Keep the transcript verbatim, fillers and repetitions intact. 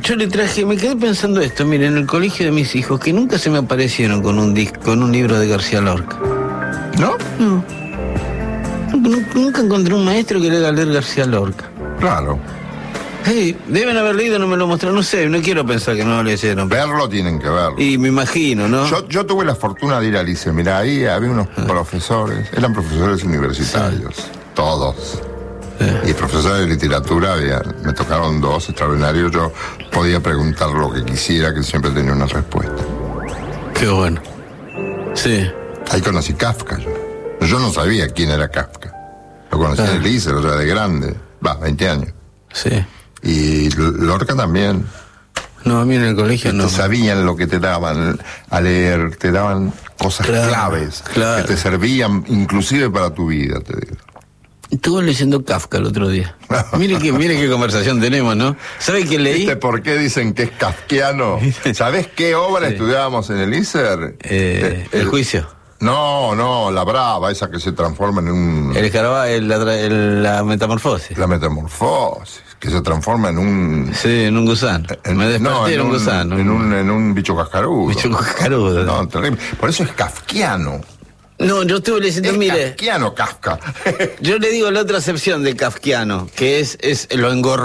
yo le traje, me quedé pensando esto, mire, en el colegio de mis hijos, que nunca se me aparecieron con un disco, con un libro de García Lorca. ¿No? No. Nunca encontré un maestro que le haga leer García Lorca. Claro. Hey, deben haber leído, no me lo mostraron, no sé, no quiero pensar que no lo leyeron. Verlo tienen que verlo. Y me imagino, ¿no? Yo, yo tuve la fortuna de ir al liceo. Mirá, ahí había unos ah. profesores, eran profesores universitarios, sí. todos. Sí. Y profesores de literatura, había, me tocaron dos extraordinarios. Yo podía preguntar lo que quisiera, que siempre tenía una respuesta. Qué bueno. Sí. Ahí conocí Kafka. Yo, yo no sabía quién era Kafka. Lo conocí ah. en el liceo, o sea, de grande. Va, veinte años. Sí. Y Lorca también. No, a mí en el colegio que no. Te sabían lo que te daban a leer, te daban cosas claro, claves claro. que te servían inclusive para tu vida, te digo. Estuve leyendo Kafka el otro día. Mire que, mire qué conversación tenemos, ¿no? ¿Sabe qué leí? ¿Viste por qué dicen que es kafkiano? ¿Sabés qué obra sí. estudiábamos en el I S E R? Eh, el, el juicio. No, no, la brava, esa que se transforma en un... El escarabajo, el, la, el, la metamorfosis. La metamorfosis, que se transforma en un... Sí, en un gusano. En, Me desperté no, en, en un, un gusano. En un, en un bicho cascarudo. Bicho cascarudo. No, terrible. Por eso es kafkiano. No, yo estuve leyendo, es mire... kafkiano, Kafka. Yo le digo la otra acepción de kafkiano, que es, es lo engorroso.